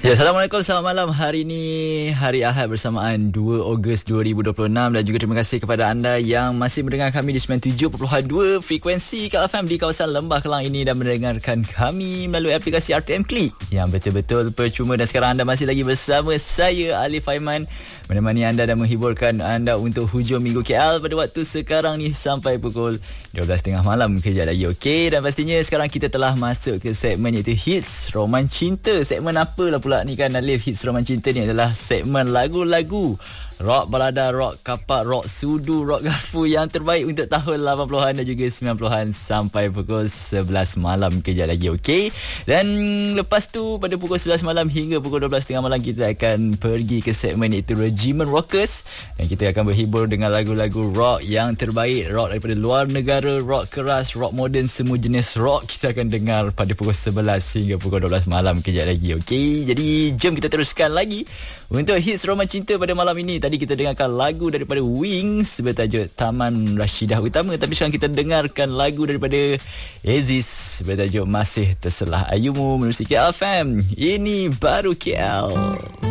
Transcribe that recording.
Ya, Assalamualaikum, selamat malam. Hari ini hari Ahad bersamaan 2 Ogos 2026 dan juga terima kasih kepada anda yang masih mendengar kami di 97.2 frekuensi Kak FM di kawasan Lembah Kelang ini dan mendengarkan kami melalui aplikasi RTM Klik yang betul-betul percuma. Dan sekarang anda masih lagi bersama saya, Alif Aiman, menemani anda dan menghiburkan anda untuk hujung minggu KL pada waktu sekarang ni sampai pukul 12.30 malam kejap lagi. Okey, dan pastinya sekarang kita telah masuk ke segmen iaitu Hits Roman Cinta. Segmen apalah pula ni kan, Alif? Hits Roman Cinta ni adalah segmen lagu-lagu rock balada, rock kapak, rock sudu, rock garfu yang terbaik untuk tahun 80-an dan juga 90-an sampai pukul 11 malam kejap lagi. Okey, dan lepas tu pada pukul 11 malam hingga pukul 12.30 malam kita akan pergi ke segmen iaitu Regiment Rockers dan kita akan berhibur dengan lagu-lagu rock yang terbaik, rock daripada luar negara, rock keras, rock moden, semua jenis rock kita akan dengar pada pukul 11 hingga pukul 12 malam kejap lagi. Okey, jadi jom kita teruskan lagi untuk Hits Roman Cinta pada malam ini. Tadi kita dengarkan lagu daripada Wings bertajuk Taman Rashidah Utama, tapi sekarang kita dengarkan lagu daripada Aziz bertajuk Masih Terselah Ayumu menerusi KL FM. Ini baru KL.